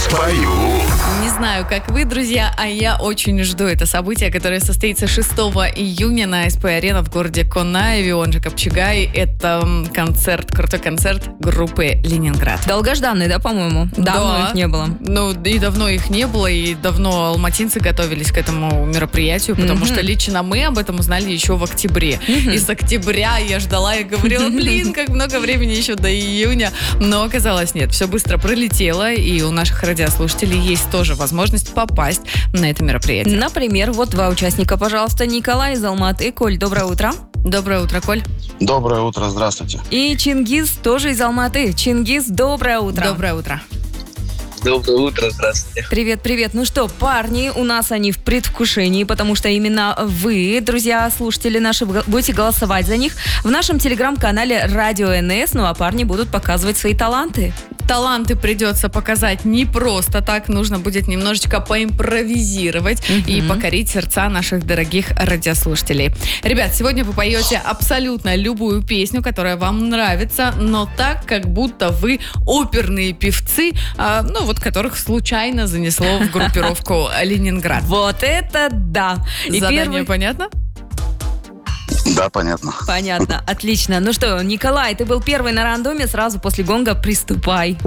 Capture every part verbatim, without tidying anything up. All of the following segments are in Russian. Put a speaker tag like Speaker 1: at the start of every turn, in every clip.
Speaker 1: спою.
Speaker 2: Не знаю, как вы, друзья, а я очень жду это событие, которое состоится шестого июня на СП-арена в городе Конаеве, он же Копчегай. Это концерт, крутой концерт группы «Ленинград».
Speaker 3: Долгожданный, да, по-моему? Давно
Speaker 2: Да.
Speaker 3: их не было.
Speaker 2: Ну, и давно их не было, и давно алматинцы готовились к этому мероприятию, потому
Speaker 3: Мгм.
Speaker 2: что лично мы об этом узнали еще в октябре.
Speaker 3: Мгм.
Speaker 2: И с октября я ждала и говорила, блин, как много времени еще до июня. Но оказалось, нет, все быстро пролетело, и у наших радиослушателей есть тоже возможность попасть на это мероприятие.
Speaker 3: Например, вот два участника, пожалуйста. Николай из Алматы. Коль, доброе утро.
Speaker 2: Доброе утро, Коль.
Speaker 4: Доброе утро, здравствуйте.
Speaker 3: И Чингиз тоже из Алматы. Чингиз, доброе утро.
Speaker 2: Доброе утро.
Speaker 5: Доброе утро, здравствуйте.
Speaker 3: Привет, привет. Ну что, парни, у нас они в предвкушении, потому что именно вы, друзья, слушатели наши, будете голосовать за них в нашем телеграм-канале Радио эн эс. Ну а парни будут показывать свои таланты.
Speaker 2: Таланты придется показать не просто так, нужно будет немножечко поимпровизировать
Speaker 3: Мгм.
Speaker 2: и покорить сердца наших дорогих радиослушателей. Ребят, сегодня вы поете абсолютно любую песню, которая вам нравится, но так, как будто вы оперные певцы, а, ну вот которых случайно занесло в группировку «Ленинград».
Speaker 3: Вот это да. И
Speaker 2: Задание
Speaker 3: первый...
Speaker 2: понятно?
Speaker 4: Да, понятно.
Speaker 3: Понятно, отлично. Ну что, Николай, ты был первый на рандоме, сразу после гонга приступай.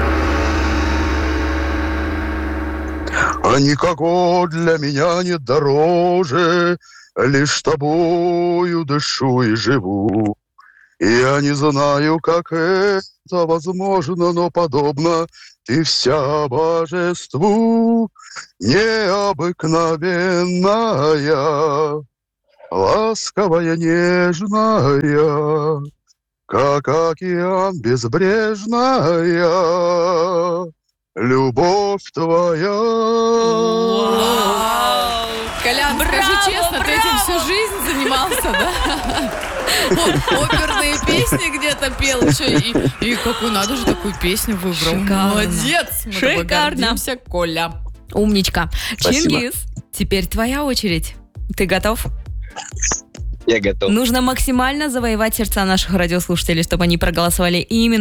Speaker 4: А никого для меня нет дороже, лишь тобою дышу и живу. Я не знаю, как это возможно, но подобно ты вся божеству, необыкновенная, ласковая, нежная, как океан безбрежная, любовь твоя.
Speaker 2: Колян, скажи честно, ты этим всю жизнь занимался, да? Вот, оперные песни где-то пел еще. И, и какую надо же такую песню выбрал.
Speaker 3: Шикарно.
Speaker 2: Молодец. Мы тобой
Speaker 3: Шикарно.
Speaker 2: гордимся, Коля.
Speaker 3: Умничка.
Speaker 4: Спасибо.
Speaker 3: Чингиз, теперь твоя очередь. Ты готов?
Speaker 5: Я готов.
Speaker 3: Нужно максимально завоевать сердца наших радиослушателей, чтобы они проголосовали именно